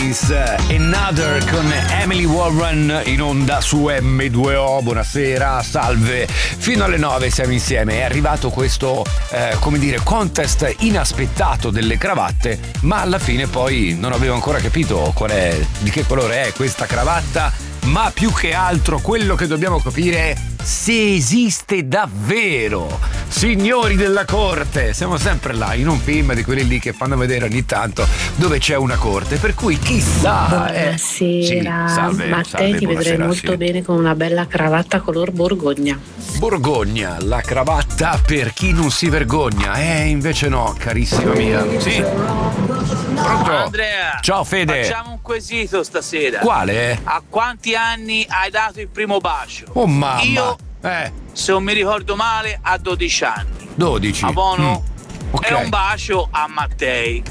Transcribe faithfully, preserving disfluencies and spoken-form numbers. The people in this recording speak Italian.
Davis, Another con Emily Warren in onda su emme due o. Buonasera, salve. Fino alle nove siamo insieme. È arrivato questo, eh, come dire, contest inaspettato delle cravatte, ma alla fine poi non avevo ancora capito qual è, di che colore è questa cravatta, ma più che altro quello che dobbiamo capire è se esiste davvero. Signori della corte, siamo sempre là in un film di quelli lì che fanno vedere ogni tanto dove c'è una corte, per cui chissà. Buonasera, eh. Sì, salve, Mattei, salve, ti vedrei buonasera, molto sì. bene con una bella cravatta color Borgogna. Borgogna, la cravatta per chi non si vergogna. Eh, invece no, carissima mia. Sì. Pronto? Andrea. Ciao Fede. Facciamo un quesito stasera. Quale? A quanti anni hai dato il primo bacio? Oh mamma. Io, Eh, se non mi ricordo male, a dodici anni. dodici. A buono? Mm. Ok. E un bacio a Mattei.